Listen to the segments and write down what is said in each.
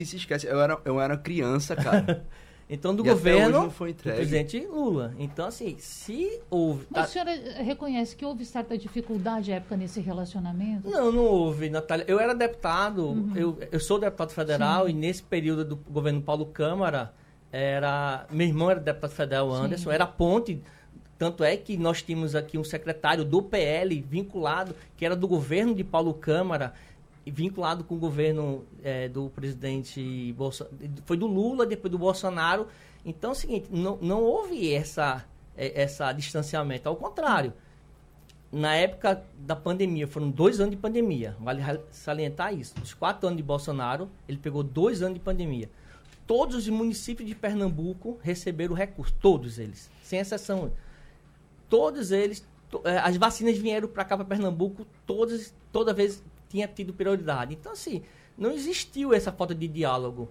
se esquece, eu era criança, cara. Então, do E até hoje governo não foi do entregue. presidente Lula. Então, assim, se houve... Mas a senhora reconhece que houve certa dificuldade à época nesse relacionamento? Não houve, Natália. Eu era deputado, eu sou deputado federal. Sim. E nesse período do governo Paulo Câmara, meu irmão era deputado federal, Anderson, Sim. era ponte. Tanto é que nós tínhamos aqui um secretário do PL vinculado, que era do governo de Paulo Câmara, vinculado com o governo do presidente Bolsonaro. Foi do Lula, depois do Bolsonaro. Então é o seguinte, não houve essa distanciamento. Ao contrário, na época da pandemia, foram 2 anos de pandemia. Vale salientar isso. Os 4 anos de Bolsonaro, ele pegou 2 anos de pandemia. Todos os municípios de Pernambuco receberam recursos, todos eles, sem exceção. Todos eles, as vacinas vieram para cá, para Pernambuco, toda vez tinha tido prioridade. Então, assim, não existiu essa falta de diálogo.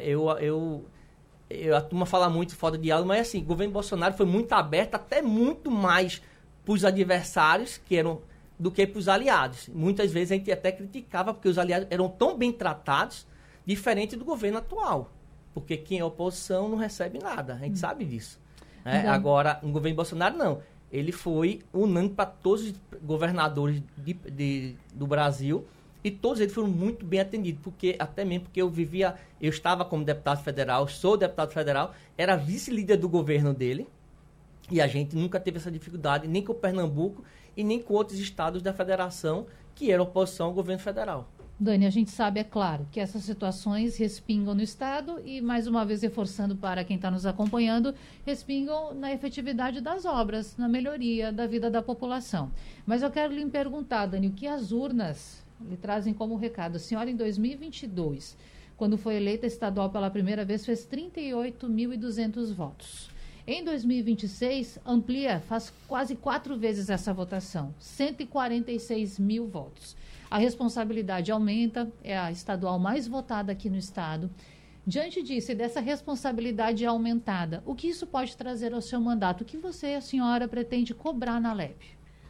A turma fala muito de falta de diálogo, mas, assim, o governo Bolsonaro foi muito aberto, até muito mais para os adversários do que para os aliados. Muitas vezes a gente até criticava, porque os aliados eram tão bem tratados, diferente do governo atual. Porque quem é oposição não recebe nada, a gente sabe disso. Agora, no governo Bolsonaro, não. Ele foi unânime para todos os governadores do Brasil e todos eles foram muito bem atendidos, até mesmo porque eu estava como deputado federal, sou deputado federal, era vice-líder do governo dele e a gente nunca teve essa dificuldade, nem com o Pernambuco e nem com outros estados da federação que eram oposição ao governo federal. Dani, a gente sabe, é claro, que essas situações respingam no Estado e, mais uma vez, reforçando para quem está nos acompanhando, respingam na efetividade das obras, na melhoria da vida da população. Mas eu quero lhe perguntar, Dani, o que as urnas lhe trazem como recado? A senhora, em 2022, quando foi eleita estadual pela primeira vez, fez 38.200 votos. Em 2026, amplia, faz quase 4 vezes essa votação, 146 mil votos. A responsabilidade aumenta, é a estadual mais votada aqui no estado. Diante disso e dessa responsabilidade aumentada, o que isso pode trazer ao seu mandato? O que você, a senhora, pretende cobrar na LEP?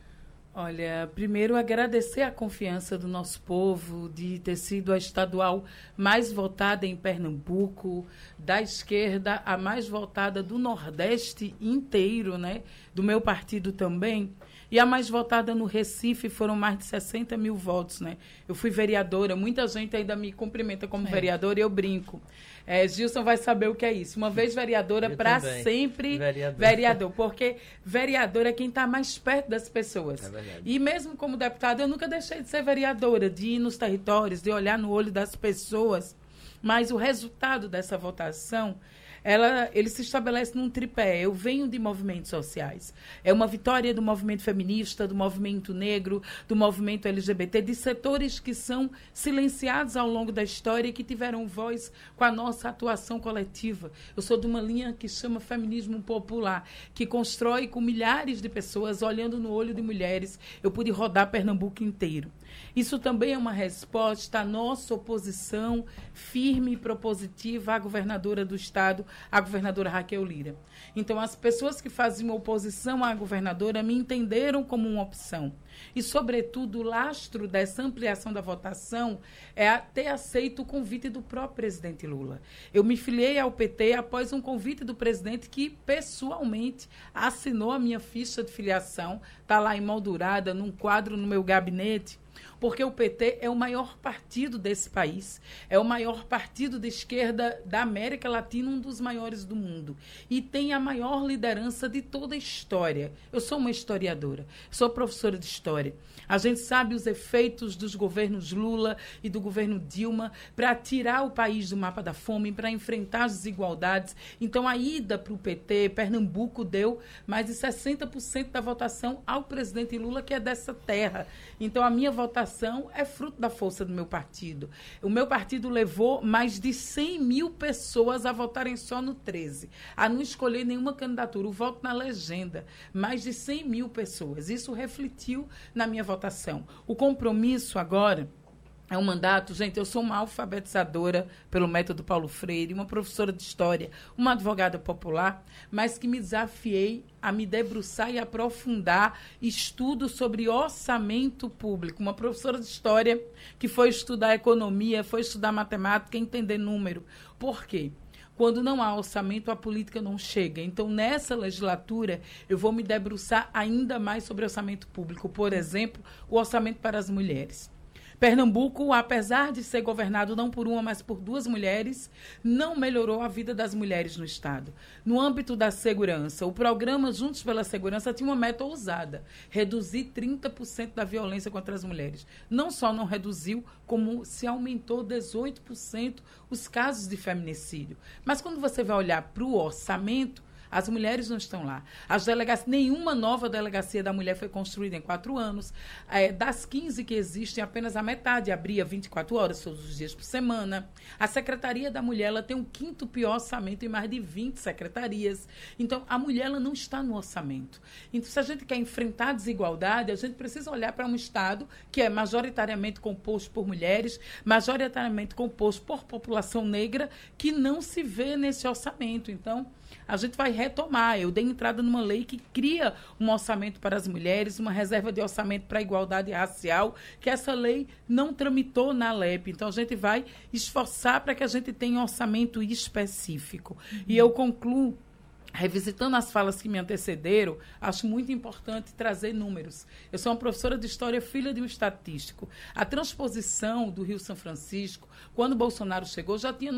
Olha, primeiro agradecer a confiança do nosso povo de ter sido a estadual mais votada em Pernambuco, da esquerda a mais votada do Nordeste inteiro, né? Do meu partido também. E a mais votada no Recife foram mais de 60 mil votos, né? Eu fui vereadora, muita gente ainda me cumprimenta como vereadora e eu brinco. Gilson vai saber o que é isso. Uma vez vereadora, para sempre vereador. Porque vereador é quem está mais perto das pessoas. É verdade. E mesmo como deputada, eu nunca deixei de ser vereadora, de ir nos territórios, de olhar no olho das pessoas. Mas o resultado dessa votação, ele se estabelece num tripé. Eu venho de movimentos sociais. É uma vitória do movimento feminista, do movimento negro, do movimento LGBT, de setores que são silenciados ao longo da história e que tiveram voz com a nossa atuação coletiva. Eu sou de uma linha que chama feminismo popular, que constrói com milhares de pessoas olhando no olho de mulheres. Eu pude rodar Pernambuco inteiro. Isso também é uma resposta à nossa oposição firme e propositiva à governadora do estado, a governadora Raquel Lira. Então, as pessoas que faziam oposição à governadora me entenderam como uma opção. E, sobretudo, o lastro dessa ampliação da votação é ter aceito o convite do próprio presidente Lula. Eu me filiei ao PT após um convite do presidente que, pessoalmente, assinou a minha ficha de filiação, está lá emoldurada num quadro no meu gabinete, porque o PT é o maior partido desse país, é o maior partido de esquerda da América Latina, um dos maiores do mundo, e tem a maior liderança de toda a história. Eu sou uma historiadora, sou professora de história. A gente sabe os efeitos dos governos Lula e do governo Dilma para tirar o país do mapa da fome, para enfrentar as desigualdades. Então, a ida para o PT, Pernambuco deu mais de 60% da votação ao presidente Lula, que é dessa terra. Então, a minha votação é fruto da força do meu partido. O meu partido levou mais de 100 mil pessoas a votarem só no 13, a não escolher nenhuma candidatura, o voto na legenda. Mais de 100 mil pessoas. Isso refletiu na minha votação. O compromisso agora É um mandato, gente, eu sou uma alfabetizadora pelo método Paulo Freire, uma professora de história, uma advogada popular, mas que me desafiei a me debruçar e aprofundar estudos sobre orçamento público. Uma professora de história que foi estudar economia, foi estudar matemática, entender número. Por quê? Quando não há orçamento, a política não chega. Então, nessa legislatura, eu vou me debruçar ainda mais sobre orçamento público. Por exemplo, o orçamento para as mulheres. Pernambuco, apesar de ser governado não por uma, mas por 2 mulheres, não melhorou a vida das mulheres no Estado. No âmbito da segurança, o programa Juntos pela Segurança tinha uma meta ousada, reduzir 30% da violência contra as mulheres. Não só não reduziu, como se aumentou 18% os casos de feminicídio. Mas quando você vai olhar para o orçamento, as mulheres não estão lá. Nenhuma nova delegacia da mulher foi construída em 4 anos. Das 15 que existem, apenas a metade abria 24 horas, todos os dias por semana. A Secretaria da Mulher ela tem o 5º pior orçamento em mais de 20 secretarias. Então, a mulher ela não está no orçamento. Então, se a gente quer enfrentar a desigualdade, a gente precisa olhar para um Estado que é majoritariamente composto por mulheres, majoritariamente composto por população negra, que não se vê nesse orçamento. Então, a gente vai retomar. Eu dei entrada numa lei que cria um orçamento para as mulheres, uma reserva de orçamento para a igualdade racial, que essa lei não tramitou na LEP. Então, a gente vai esforçar para que a gente tenha um orçamento específico. E eu concluo, revisitando as falas que me antecederam, acho muito importante trazer números. Eu sou uma professora de história, filha de um estatístico. A transposição do Rio São Francisco, quando Bolsonaro chegou, já tinha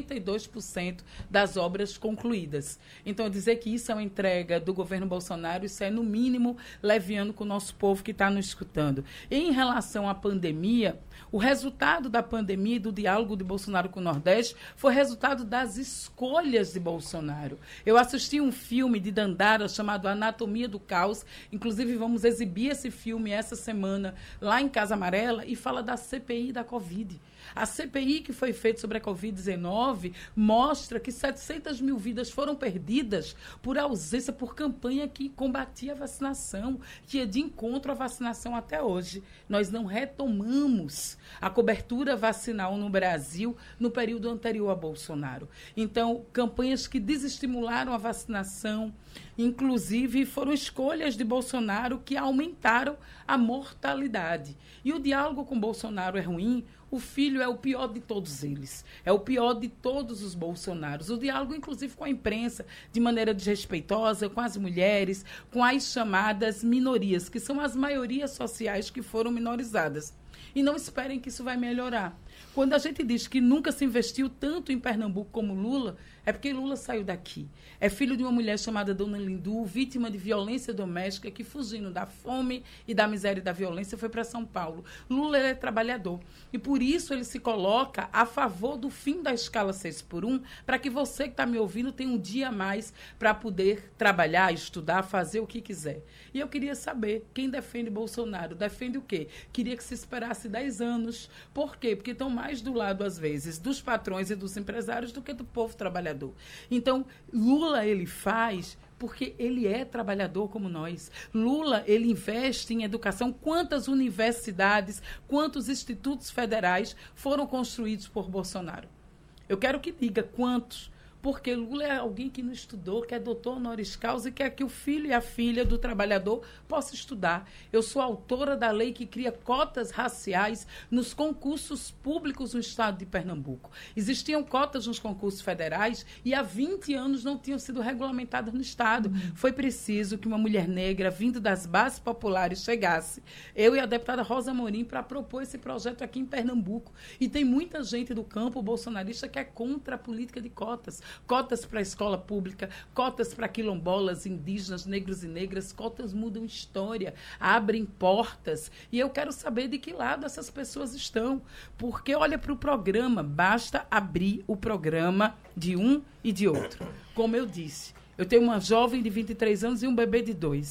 92% das obras concluídas. Então, dizer que isso é uma entrega do governo Bolsonaro, isso é, no mínimo, leviano com o nosso povo que está nos escutando. Em relação à pandemia, o resultado da pandemia e do diálogo de Bolsonaro com o Nordeste foi resultado das escolhas de Bolsonaro. Eu assisti um filme de Dandara chamado Anatomia do Caos. Inclusive, vamos exibir esse filme essa semana lá em Casa Amarela e fala da CPI da Covid. A CPI que foi feita sobre a Covid-19 mostra que 700 mil vidas foram perdidas por ausência, por campanha que combatia a vacinação, que é de encontro à vacinação até hoje. Nós não retomamos a cobertura vacinal no Brasil no período anterior a Bolsonaro. Então, campanhas que desestimularam a vacinação, inclusive foram escolhas de Bolsonaro que aumentaram a mortalidade. E o diálogo com Bolsonaro é ruim. O filho é o pior de todos eles. É o pior de todos os Bolsonaros. O diálogo, inclusive, com a imprensa, de maneira desrespeitosa, com as mulheres, com as chamadas minorias, que são as maiorias sociais que foram minorizadas. E não esperem que isso vai melhorar. Quando a gente diz que nunca se investiu tanto em Pernambuco como Lula, é porque Lula saiu daqui. É filho de uma mulher chamada Dona Lindu, vítima de violência doméstica, que fugindo da fome e da miséria e da violência foi para São Paulo. Lula é trabalhador. E por isso ele se coloca a favor do fim da escala 6x1, para que você que está me ouvindo tenha um dia a mais para poder trabalhar, estudar, fazer o que quiser. E eu queria saber, quem defende Bolsonaro, defende o quê? Queria que se esperasse 10 anos. Por quê? Porque estão mais do lado, às vezes, dos patrões e dos empresários do que do povo trabalhador. Então, Lula, ele faz porque ele é trabalhador como nós. Lula, ele investe em educação. Quantas universidades, quantos institutos federais foram construídos por Bolsonaro? Eu quero que diga quantos. Porque Lula é alguém que não estudou, que é doutor honoris causa e quer que o filho e a filha do trabalhador possam estudar. Eu sou autora da lei que cria cotas raciais nos concursos públicos no estado de Pernambuco. Existiam cotas nos concursos federais e há 20 anos não tinham sido regulamentadas no estado. Foi preciso que uma mulher negra, vindo das bases populares, chegasse, eu e a deputada Rosa Amorim, para propor esse projeto aqui em Pernambuco. E tem muita gente do campo bolsonarista que é contra a política de cotas. Cotas para a escola pública, cotas para quilombolas, indígenas, negros e negras, cotas mudam história, abrem portas. E eu quero saber de que lado essas pessoas estão. Porque olha para o programa, basta abrir o programa de um e de outro. Como eu disse, eu tenho uma jovem de 23 anos e um bebê de 2.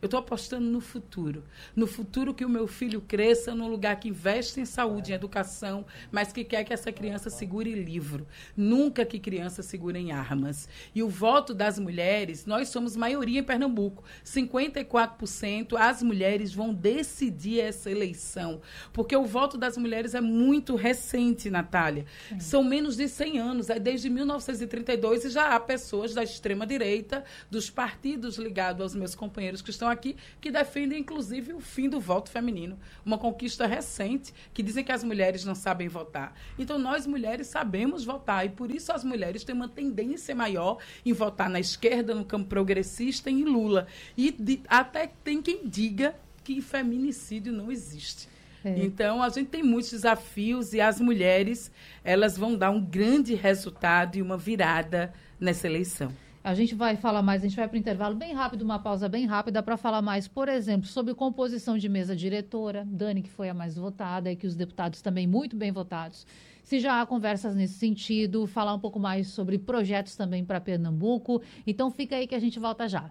Eu estou apostando no futuro. No futuro que o meu filho cresça num lugar que investe em saúde, em educação, mas que quer que essa criança segure livro. Nunca que criança segure em armas. E o voto das mulheres, nós somos maioria em Pernambuco. 54% as mulheres vão decidir essa eleição. Porque o voto das mulheres é muito recente, Natália. São menos de 100 anos. É desde 1932 e já há pessoas da extrema-direita, dos partidos ligados aos meus companheiros que estão aqui, que defendem, inclusive, o fim do voto feminino. Uma conquista recente, que dizem que as mulheres não sabem votar. Então, nós, mulheres, sabemos votar. E, por isso, as mulheres têm uma tendência maior em votar na esquerda, no campo progressista e em Lula. E até tem quem diga que feminicídio não existe. Então, a gente tem muitos desafios e as mulheres, elas vão dar um grande resultado e uma virada nessa eleição. A gente vai falar mais, a gente vai para o intervalo bem rápido, uma pausa bem rápida para falar mais, por exemplo, sobre composição de mesa diretora, Dani, que foi a mais votada, e que os deputados também muito bem votados. Se já há conversas nesse sentido, falar um pouco mais sobre projetos também para Pernambuco. Então fica aí que a gente volta já.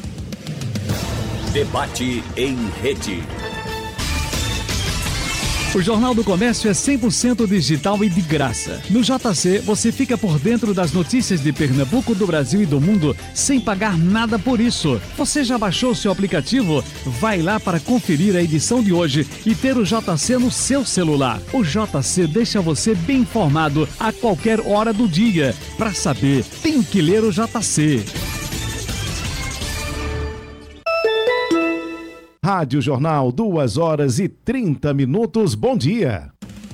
Debate em rede. O Jornal do Comércio é 100% digital e de graça. No JC, você fica por dentro das notícias de Pernambuco, do Brasil e do mundo, sem pagar nada por isso. Você já baixou seu aplicativo? Vai lá para conferir a edição de hoje e ter o JC no seu celular. O JC deixa você bem informado a qualquer hora do dia. Para saber, tem que ler o JC. Rádio Jornal, 2h30. Bom dia.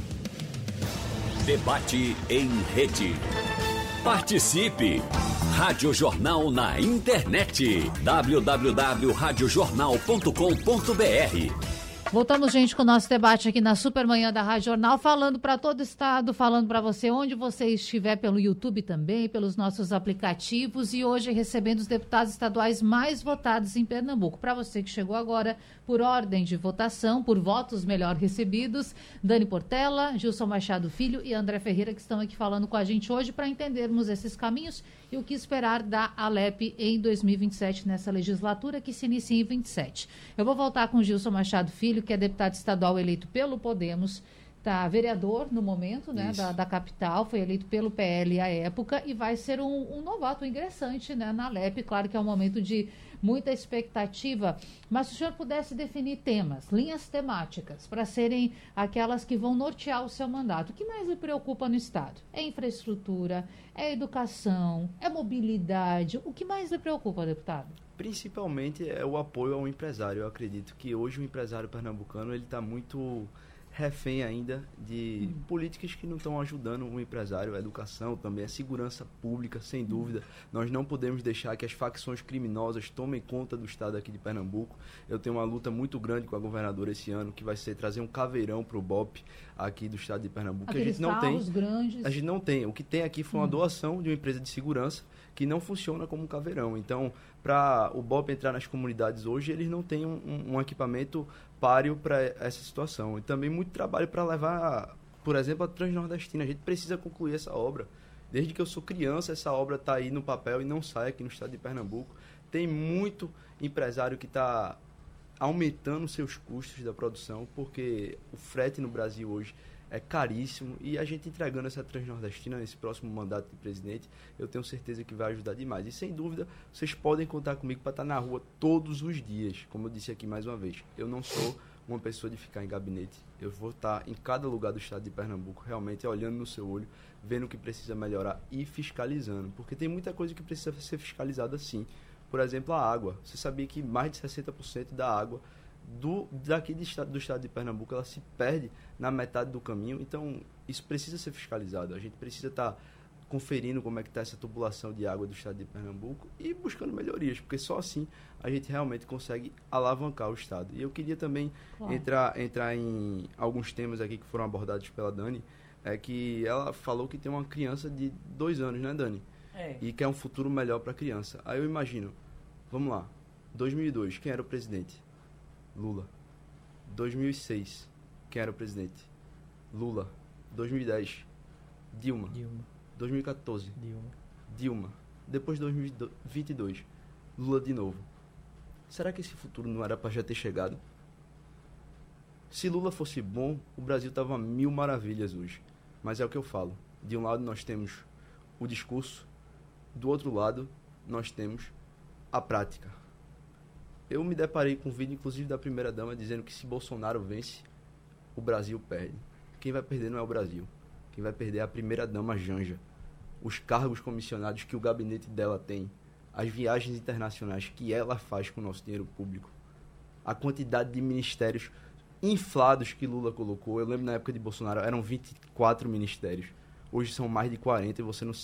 Debate em rede. Participe! Rádio Jornal na internet. www.radiojornal.com.br. Voltamos, gente, com o nosso debate aqui na Supermanhã da Rádio Jornal, falando para todo o estado, falando para você onde você estiver, pelo YouTube também, pelos nossos aplicativos, e hoje recebendo os deputados estaduais mais votados em Pernambuco. Para você que chegou agora, por ordem de votação, por votos melhor recebidos, Dani Portela, Gilson Machado Filho e André Ferreira, que estão aqui falando com a gente hoje para entendermos esses caminhos e o que esperar da Alep em 2027, nessa legislatura que se inicia em 27. Eu vou voltar com Gilson Machado Filho, que é deputado estadual eleito pelo Podemos, tá vereador no momento, né, da capital, foi eleito pelo PL à época e vai ser um novato, um ingressante, né, na Alep. Claro que é um momento de muita expectativa, mas se o senhor pudesse definir temas, linhas temáticas, para serem aquelas que vão nortear o seu mandato, o que mais lhe preocupa no Estado? É infraestrutura, é educação, é mobilidade, o que mais lhe preocupa, deputado? Principalmente é o apoio ao empresário. Eu acredito que hoje o empresário pernambucano ele está muito refém ainda de políticas que não estão ajudando o empresário, a educação também, a segurança pública, sem dúvida. Nós não podemos deixar que as facções criminosas tomem conta do estado aqui de Pernambuco. Eu tenho uma luta muito grande com a governadora esse ano, que vai ser trazer um caveirão para o BOP aqui do estado de Pernambuco. Que a gente não tem. Grandes. A gente não tem. O que tem aqui foi uma doação de uma empresa de segurança que não funciona como um caveirão. Então, para o BOP entrar nas comunidades hoje, eles não têm um equipamento páreo para essa situação. E também muito trabalho para levar, por exemplo, a Transnordestina. A gente precisa concluir essa obra. Desde que eu sou criança, essa obra está aí no papel e não sai aqui no estado de Pernambuco. Tem muito empresário que está aumentando seus custos da produção, porque o frete no Brasil hoje é caríssimo, e a gente entregando essa Transnordestina nesse próximo mandato de presidente, eu tenho certeza que vai ajudar demais. E sem dúvida, vocês podem contar comigo para estar na rua todos os dias. Como eu disse aqui mais uma vez, eu não sou uma pessoa de ficar em gabinete. Eu vou estar em cada lugar do estado de Pernambuco, realmente olhando no seu olho, vendo o que precisa melhorar e fiscalizando. Porque tem muita coisa que precisa ser fiscalizada sim. Por exemplo, a água. Você sabia que mais de 60% da água daqui do estado de Pernambuco, ela se perde na metade do caminho. Então, isso precisa ser fiscalizado. A gente precisa estar conferindo como é que está essa tubulação de água do estado de Pernambuco e buscando melhorias, porque só assim a gente realmente consegue alavancar o estado. E eu queria também entrar em alguns temas aqui que foram abordados pela Dani, que ela falou que tem uma criança de 2 anos, né, Dani? E quer um futuro melhor para a criança. Aí eu imagino, vamos lá, 2002, quem era o presidente? Lula. 2006, quem era o presidente? Lula. 2010, Dilma. 2014, Dilma. Depois de 2022, Lula de novo. será que esse futuro não era para já ter chegado? Se Lula fosse bom, o Brasil estava a mil maravilhas hoje. Mas é o que eu falo. De um lado nós temos o discurso, do outro lado nós temos a prática. Eu me deparei com um vídeo, inclusive, da primeira-dama dizendo que se Bolsonaro vence, o Brasil perde. Quem vai perder não é o Brasil. Quem vai perder é a primeira-dama Janja. Os cargos comissionados que o gabinete dela tem, as viagens internacionais que ela faz com o nosso dinheiro público, a quantidade de ministérios inflados que Lula colocou. Eu lembro na época de Bolsonaro, eram 24 ministérios. Hoje são mais de 40 e você